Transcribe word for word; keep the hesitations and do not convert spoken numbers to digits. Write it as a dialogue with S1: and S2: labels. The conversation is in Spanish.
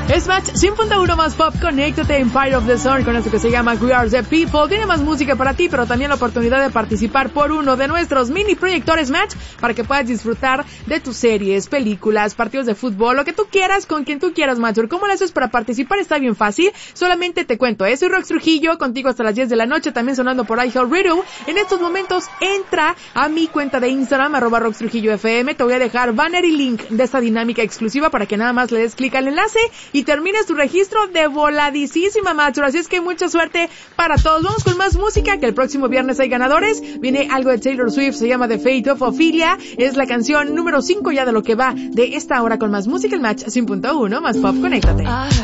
S1: Es Match cien punto uno más pop, conéctate en Empire of the Sun con esto que se llama We Are the People. Tiene más música para ti, pero también la oportunidad de participar por uno de nuestros mini proyectores Match para que puedas disfrutar de tus series, películas, partidos de fútbol, lo que tú quieras, con quien tú quieras, Match. ¿Cómo lo haces para participar? Está bien fácil, solamente te cuento, ¿eh? Soy Rox Trujillo, contigo hasta las diez de la noche, también sonando por iHeartRadio. En estos momentos entra a mi cuenta de Instagram, arroba Rox Trujillo F M, te voy a dejar banner y link de esta dinámica exclusiva para que nada más le des clic al enlace y termines tu registro de voladísima, macho. Así es que mucha suerte para todos. Vamos con más música, que el próximo viernes hay ganadores. Viene algo de Taylor Swift, se llama The Fate of Ophelia. Es la canción número cinco ya de lo que va de esta hora con más música. El Match cien punto uno más pop, conéctate.